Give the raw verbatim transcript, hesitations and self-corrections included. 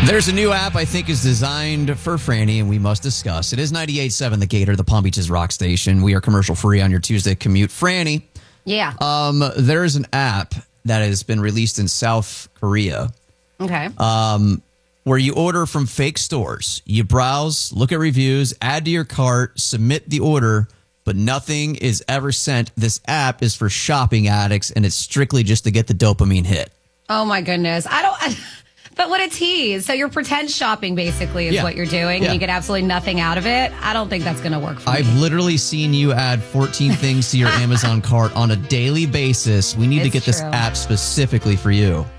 There's a new app I think is designed for Franny, and we must discuss. It is ninety-eight point seven The Gator, the Palm Beach's rock station. We are commercial free on your Tuesday commute. Franny, Yeah. um, there is an app that has been released in South Korea Okay. um, where you order from fake stores. You browse, look at reviews, add to your cart, submit the order, but nothing is ever sent. This app is for shopping addicts, and it's strictly just to get the dopamine hit. Oh, my goodness. I don't... I, but what a tease. So you're pretend shopping, basically, is Yeah. what you're doing. Yeah. And you get absolutely nothing out of it. I don't think that's going to work for I've me. literally seen you add fourteen things to your Amazon cart on a daily basis. We need to It's get this true. app specifically for you.